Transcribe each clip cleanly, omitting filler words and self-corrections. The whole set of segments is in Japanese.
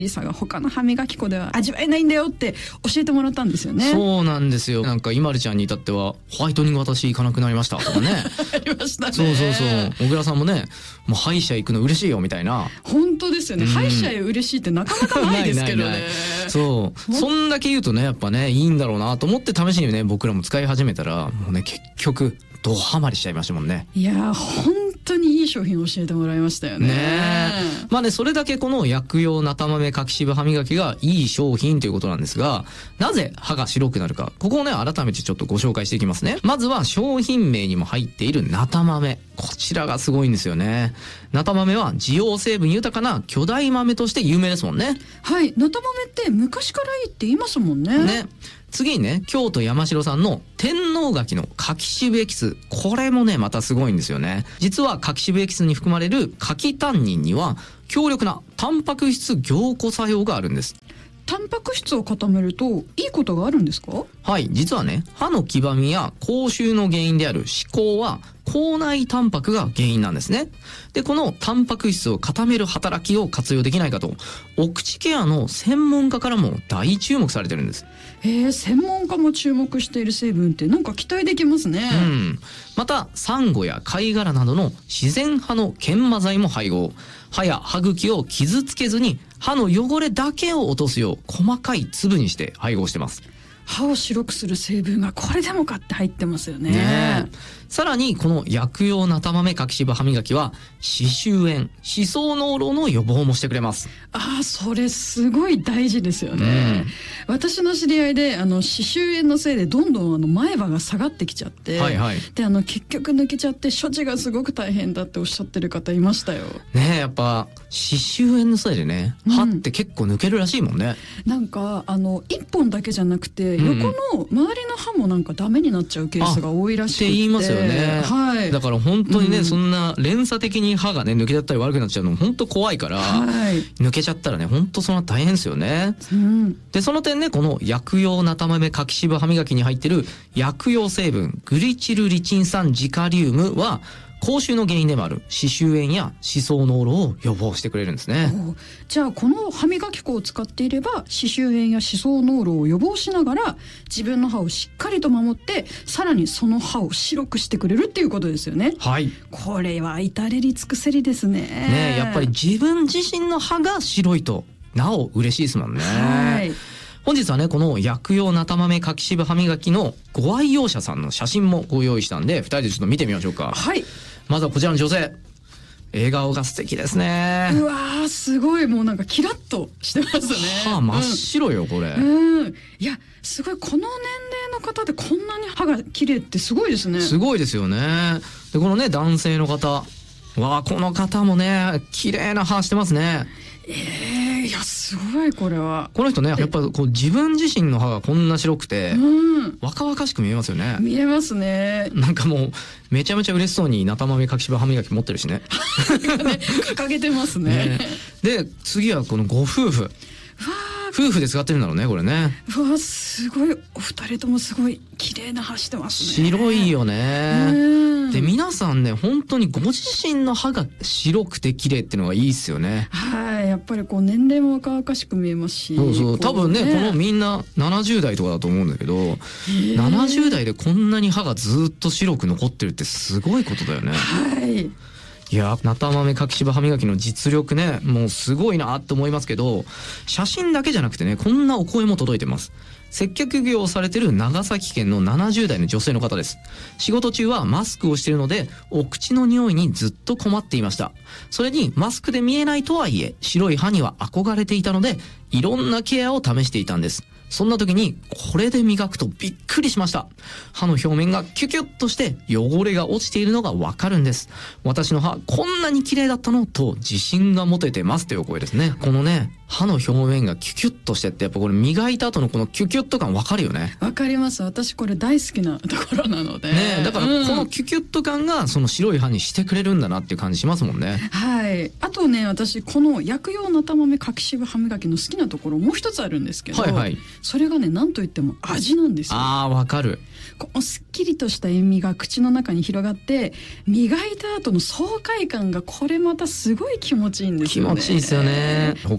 リサが他の歯磨き粉では味わえないんだよって教えてもらったんですよね。 そうなんですよ。なんかイマルちゃんに至ってはホワイトニング私行かなくなりましたとかねありましたね。 そう小倉さんもね、もう歯医者行くの嬉しいよみたいな。 本当ですよね、歯医者へ嬉しいってなかなかないですけどね。 ないそうそんだけ言うとね、やっぱねいいんだろうなと思って試しにね僕らも使い始めたら、もうね結局ドハマりしちゃいましたもんね。 いや本当にいい商品を教えてもらいましたよね。 まあね、それだけこの薬用菜玉目柿渋歯磨きがいい商品ということなんですが、なぜ歯が白くなるか、ここをね改めてちょっとご紹介していきますね。まずは商品名にも入っている菜玉目、こちらがすごいんですよね。菜玉目は滋養成分豊かな巨大豆として有名ですもんね。 はい、菜玉目って昔からいいって言いますもんね。 次にね、京都山城さんの天王柿の柿渋エキス、これもねまたすごいんですよね。実は柿渋エキスに含まれる柿タンニンには強力なタンパク質凝固作用があるんです。 タンパク質を固めるといいことがあるんですか？ はい、実はね、歯の黄ばみや口臭の原因である歯垢は口内タンパクが原因なんですね。で、このタンパク質を固める働きを活用できないかと、お口ケアの専門家からも大注目されてるんです。 専門家も注目している成分ってなんか期待できますね。 またサンゴや貝殻などの自然派の研磨剤も配合。歯や歯茎を傷つけずに歯の汚れだけを落とすよう細かい粒にして配合してます。 歯を白くする成分がこれでもかって入ってますよね。 さらにこの薬用菜玉目柿渋歯磨きは歯周炎、歯槽膿漏の予防もしてくれます。 それすごい大事ですよね。私の知り合いで歯周炎のせいでどんどん前歯が下がってきちゃって、で結局抜けちゃって処置がすごく大変だっておっしゃってる方いましたよ。 ねえ、やっぱ歯周炎のせいでね、歯って結構抜けるらしいもんね。 なんか一本だけじゃなくて、横の周りの歯もなんかダメになっちゃうケースが多いらしくて。 って言いますよね。 はい。 だから本当にね、そんな連鎖的に歯がね抜けちゃったり悪くなっちゃうの本当怖いから、抜けちゃったらね本当そんな大変ですよね。でその点ね、この薬用菜玉目柿渋歯磨きに入ってる薬用成分グリチルリチン酸ジカリウムは口臭の原因でもある歯周炎や歯槽膿漏を予防してくれるんですね。 じゃあこの歯磨き粉を使っていれば歯周炎や歯槽膿漏を予防しながら自分の歯をしっかりと守って、さらにその歯を白くしてくれるっていうことですよね。 はい。 これは至れり尽くせりですね。 やっぱり自分自身の歯が白いとなお嬉しいですもんね。本日はね、この薬用菜玉目柿渋歯磨きのご愛用者さんの写真もご用意したんで、2人でちょっと見てみましょうか。まずはこちらの女性、笑顔が素敵ですね。 うわー、すごい、もうなんかキラッとしてますね。 歯真っ白よ、これ。 いや、すごい、この年齢の方でこんなに歯が綺麗ってすごいですね。 すごいですよね。でこのね男性の方、この方もね綺麗な歯してますね。 いやすごい、これはこの人ね、やっぱこう自分自身の歯がこんな白くて、若々しく見えますよね。 見えますね。 なんかもうめちゃめちゃ嬉しそうに菜玉目柿渋歯磨き持ってるしね掲げてますね。 で次はこのご夫婦。夫婦で使ってるんだろうね、これね。 すごい、お二人ともすごい綺麗な歯してますね。 白いよね。で皆さんね、本当にご自身の歯が白くて綺麗っていうのがいいですよね。 やっぱりこう年齢も若々しく見えますし。 多分ね、このみんな70代とかだと思うんだけど、70代でこんなに歯がずっと白く残ってるってすごいことだよね。いや、菜玉目柿渋歯磨きの実力ね、もうすごいなって思いますけど、写真だけじゃなくてね、こんなお声も届いてます。接客業をされてる長崎県の70代の女性の方です。仕事中はマスクをしているので、お口の匂いにずっと困っていました。それにマスクで見えないとはいえ、白い歯には憧れていたので、いろんなケアを試していたんです。そんな時にこれで磨くとびっくりしました。歯の表面がキュキュッとして汚れが落ちているのがわかるんです。私の歯こんなに綺麗だったのと自信が持ててますという声ですね。このね、歯の表面がキュキュッとしてって、やっぱこれ磨いた後のこのキュキュッと感わかるよね。 わかります。私これ大好きなところなのでね。だからこのキュキュッと感がその白い歯にしてくれるんだなっていう感じしますもんね。あとね、私この薬用菜玉目柿渋歯磨きの好きなところもう一つあるんですけど、それがね、なんといっても味なんですよ。わかる。このすっきりとした塩味が口の中に広がって、磨いた後の爽快感がこれまたすごい気持ちいいんですよね。 気持ちいいですよね。他のね、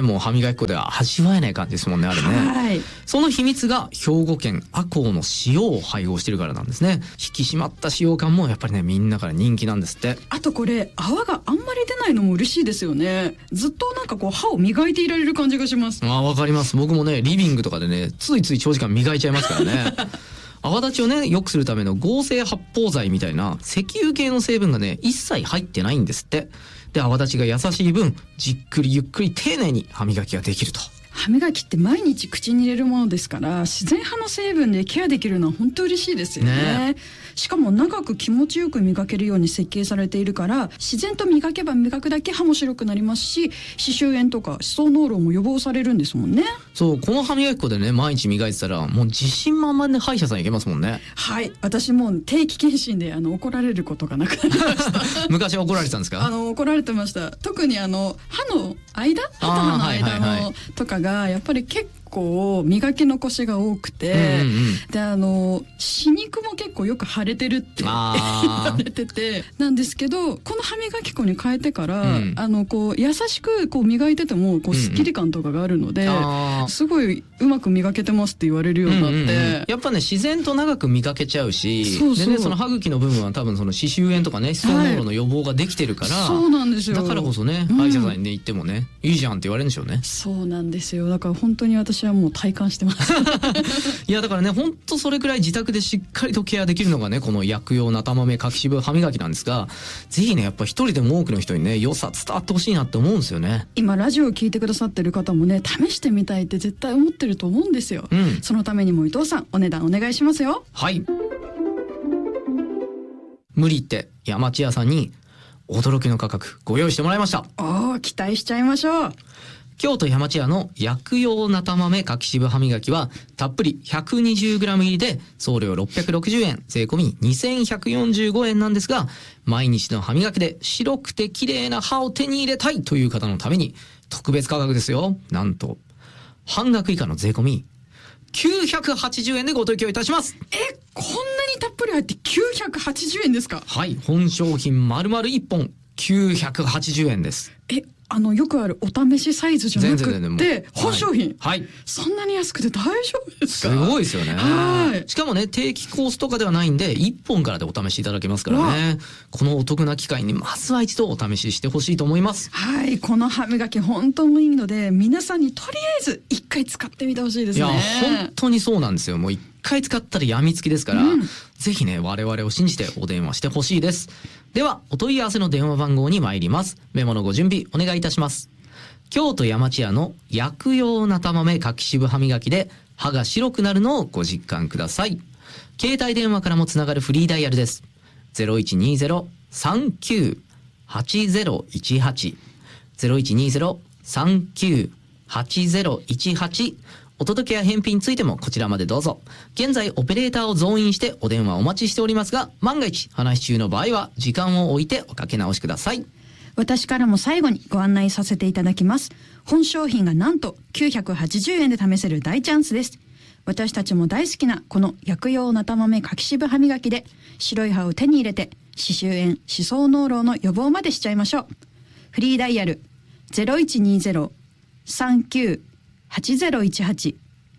もう歯磨き粉では味わえない感じですもんね、あれね。 はい。 その秘密が兵庫県赤穂の塩を配合してるからなんですね。引き締まった使用感もやっぱりね、みんなから人気なんですって。 あとこれ泡があんまり出ないのも嬉しいですよね。ずっとなんかこう歯を磨いていられる感じがします。 わかります。僕もね、リビングとかでね、ついつい長時間磨いちゃいますからね。泡立ちをね良くするための合成発泡剤みたいな石油系の成分がね一切入ってないんですって。で、泡立ちが優しい分、じっくりゆっくり丁寧に歯磨きができると。 歯磨きって毎日口に入れるものですから、自然派の成分でケアできるのは本当嬉しいですよね。しかも長く気持ちよく磨けるように設計されているから、自然と磨けば磨くだけ歯も白くなりますし、歯周炎とか歯槽膿漏も予防されるんですもんね。 そう、この歯磨き粉でね毎日磨いてたらもう自信満々で歯医者さん行けますもんね。 はい、私も定期検診で怒られることがなくなりました昔は怒られてたんですか？ 怒られてました。特に歯の間、歯と歯の間のとかがやっぱり結構磨き残しが多くて、で歯肉も結構よく腫れてるって言われててなんですけど、この歯磨き粉に変えてから、こう優しくこう磨いててもこうスッキリ感とかがあるので、すごいうまく磨けてますって言われるようになって、 やっぱね自然と長く磨けちゃうし、でね、その歯茎の部分は多分その歯周炎とかね歯槽膿漏の予防ができてるから、 そうなんですよ。 だからこそね、歯医者さんにね行ってもねいいじゃんって言われるんでしょうね。 そうなんですよ。だから本当に私はもう体感してますいやだからね、本当それくらい自宅でしっかりとケアできるのがねこの薬用なたまめ柿渋歯磨きなんですが、ぜひねやっぱ一人でも多くの人にね良さ伝わってほしいなって思うんですよね。 今ラジオを聞いてくださってる方もね、試してみたいって絶対思ってると思うんですよ。そのためにも伊藤さん、お値段お願いしますよ。 はい、無理言って山千屋さんに驚きの価格ご用意してもらいました。 期待しちゃいましょう。 京都山千屋の薬用なたまめ柿渋歯磨きはたっぷり 120g 入りで送料660円、税込み2145円なんですが、毎日の歯磨きで白くて綺麗な歯を手に入れたいという方のために特別価格ですよ。なんと半額以下の税込み980円でご提供いたします。 こんなにたっぷり入って980円ですか？ はい、本商品丸々1本980円です。 よくあるお試しサイズじゃなくて本商品、 はい、 そんなに安くて大丈夫ですか？ すごいですよね。はい、しかもね定期コースとかではないんで1本からでお試しいただけますからね。このお得な機会にまずは一度お試ししてほしいと思います。 はい、この歯磨き本当にいいので皆さんにとりあえず1回使ってみてほしいですね。 いや本当にそうなんですよ。もう1回使ったらやみつきですから、ぜひね我々を信じてお電話してほしいです。ではお問い合わせの電話番号に参ります。メモのご準備お願いいたします。京都山千屋の薬用なたまめ柿渋歯磨きで歯が白くなるのをご実感ください。携帯電話からもつながるフリーダイヤルです。0120-39-8018 0120-39-8018、お届けや返品についてもこちらまでどうぞ。現在オペレーターを増員してお電話お待ちしておりますが、万が一話し中の場合は時間を置いておかけ直しください。 私からも最後にご案内させていただきます。本商品がなんと980円で試せる大チャンスです。私たちも大好きなこの薬用なたまめ柿渋歯磨きで白い歯を手に入れて歯周炎、歯槽膿漏の予防までしちゃいましょう。フリーダイヤル 0120-39-8018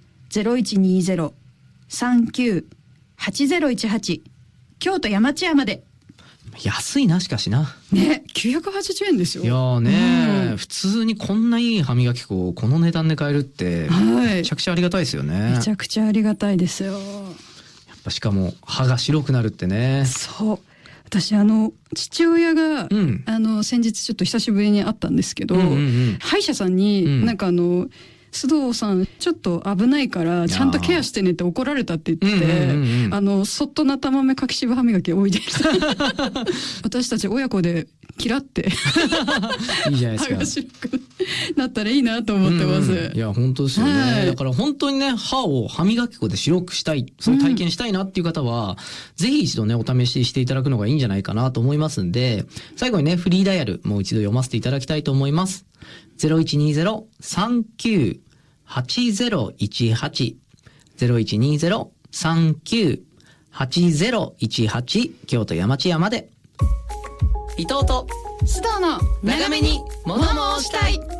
0120-39-8018、京都山千屋まで。 安いな、しかしな。 ね、980円ですよ。 いやね、普通にこんないい歯磨き粉をこの値段で買えるって、めちゃくちゃありがたいですよね。 めちゃくちゃありがたいですよ。やっぱしかも歯が白くなるってね。 そう。私父親が、先日ちょっと久しぶりに会ったんですけど、歯医者さんになんか須藤さんちょっと危ないからちゃんとケアしてねって怒られたって言ってて、そっとなたまめ柿渋歯磨き置いてきた私たち親子で嫌っていいじゃないですか。 歯が白くなったらいいなと思ってます。 いや本当ですよね、だから本当にね歯を歯磨き粉で白くしたい、その体験したいなっていう方は、ぜひ一度ねお試ししていただくのがいいんじゃないかなと思いますんで、最後にねフリーダイヤルもう一度読ませていただきたいと思います。0120-39-8018 0120-39-8018、京都山千屋まで。伊藤と須藤の長めに物申したい。